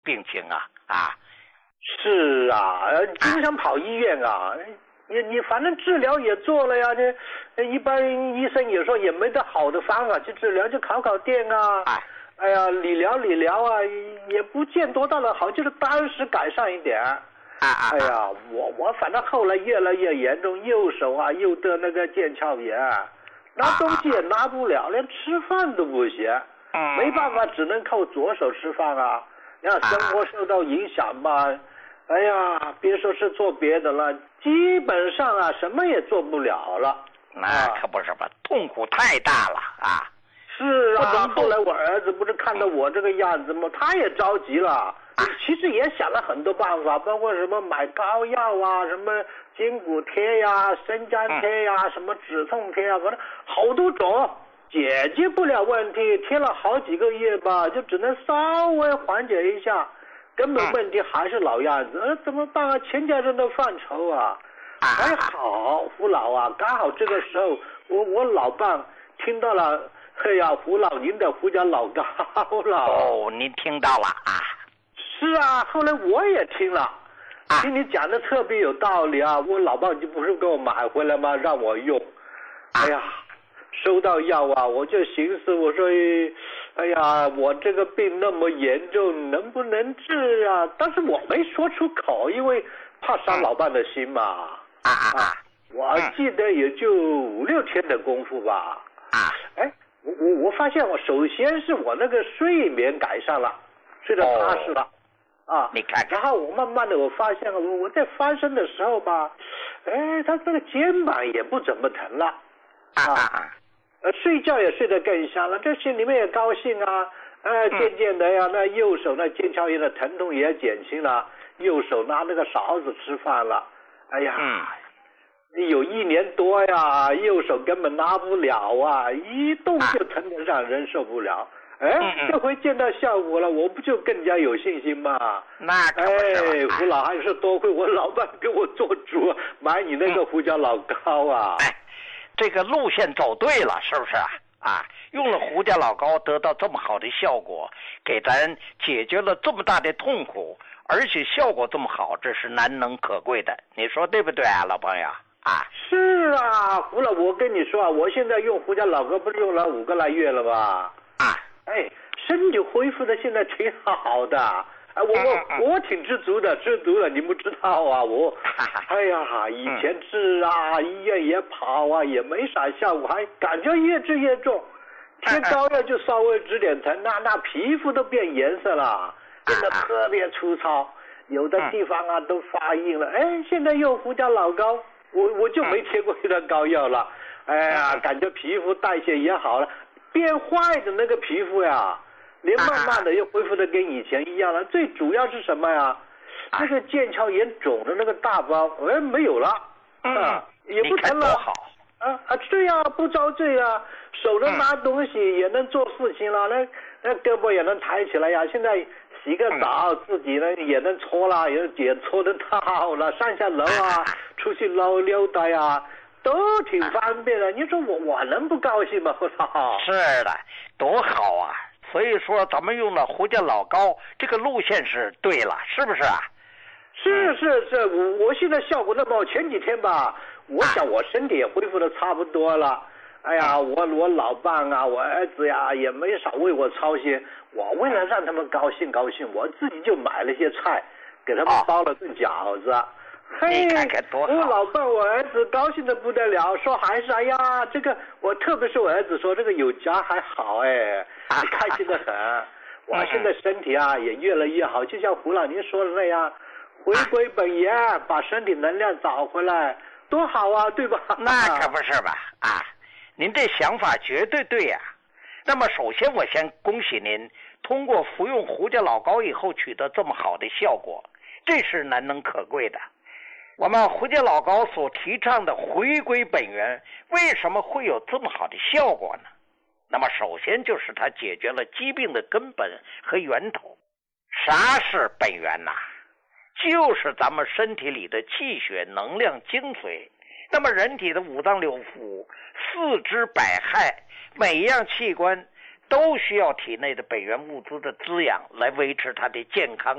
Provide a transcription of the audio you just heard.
病情啊。 是啊，经常跑医院啊。你反正治疗也做了呀，这一般医生也说也没得好的方法去治疗，就烤电啊。哎呀，理疗啊，也不见多大的好，就是当时改善一点。哎呀，我反正后来越来越严重，右手啊又得那个腱鞘炎，拿东西也拿不了，连吃饭都不行。没办法，只能靠左手吃饭啊。你看生活受到影响吧。哎呀，别说是做别的了，基本上啊什么也做不了了。 那可不是吧，痛苦太大了啊。 是啊，后来我儿子不是看到我这个样子吗？他也着急了。其实也想了很多办法，包括什么买膏药啊，什么筋骨贴呀、生姜贴呀、什么止痛贴啊，反正好多种，解决不了问题，贴了好几个月吧，就只能稍微缓解一下。根本问题还是老样子，怎么办啊？全家人都犯愁啊！还好胡老啊，刚好这个时候我老伴听到了，哎呀，胡老您的胡椒老高了。 哦，您听到了啊？ 是啊，后来我也听了，听你讲的特别有道理啊！我老伴就不是给我买回来吗？让我用。哎呀，收到药啊，我就寻思，我说，哎呀，我这个病那么严重，能不能治啊？但是我没说出口，因为怕伤老伴的心嘛。我记得也就5、6天的功夫吧。哎，我发现首先是我那个睡眠改善了，睡得踏实了。 你看， 然后我慢慢的我发现我在翻身的时候吧，哎，他这个肩膀也不怎么疼了。睡觉也睡得更香了，这心里面也高兴啊。渐渐的呀，那右手那腱鞘炎的疼痛也减轻了，右手拿那个勺子吃饭了。哎呀，有1年多呀，右手根本拿不了啊，一动就疼得让人受不了。这回见到效果了，我不就更加有信心吗？ 那可不是胡老还是多亏我老伴给我做主，买你那个胡椒老膏啊。 这个路线走对了，是不是啊？用了胡椒老膏得到这么好的效果，给咱解决了这么大的痛苦，而且效果这么好，这是难能可贵的，你说对不对啊，老朋友啊？ 是啊，胡老，我跟你说啊，我现在用胡椒老膏不是用了5个来月了吗？身体恢复的现在挺好的。我挺知足的，你不知道啊，哎呀，以前治啊，医院也跑啊，也没啥效果，还感觉越治越重，贴膏药就稍微止点疼，那皮肤都变颜色了，变得特别粗糙，有的地方啊都发硬了。现在用胡椒老膏，我就没贴过这膏药了。哎呀，感觉皮肤代谢也好了，变坏的那个皮肤呀，连慢慢的又恢复的跟以前一样了。最主要是什么呀？那个腱鞘炎肿的那个大包，没有了，也不疼了。对呀，不遭罪啊，手能拿东西，也能做事情了，那胳膊也能抬起来呀。现在洗个澡，自己呢也能搓啦，也搓得到了，上下楼啊，出去溜达呀，都挺方便的。你说我能不高兴吗？ 是的，多好啊！所以说咱们用了胡椒老膏，这个路线是对了，是不是啊？ 是，我现在效果那么好，前几天吧，我想我身体也恢复的差不多了。哎呀，我老伴啊，我儿子呀，也没少为我操心。我为了让他们高兴，我自己就买了些菜，给他们包了顿饺子。 你看看多好！ 我老伴我儿子高兴的不得了，说还是哎呀，这个我特别是我儿子说这个有家还好，开心的很。我现在身体啊也越来越好，就像胡老您说的那样，回归本源，把身体能量找回来，多好啊，对吧？ 那可不是吧？您这想法绝对对呀。那么首先我先恭喜您，通过服用胡椒老膏以后取得这么好的效果，这是难能可贵的。我们胡椒老膏所提倡的回归本源，为什么会有这么好的效果呢？那么首先就是它解决了疾病的根本和源头。啥是本源呐？就是咱们身体里的气血能量精髓。那么人体的5脏6腑、4肢百骸，每一样器官都需要体内的本源物质的滋养来维持它的健康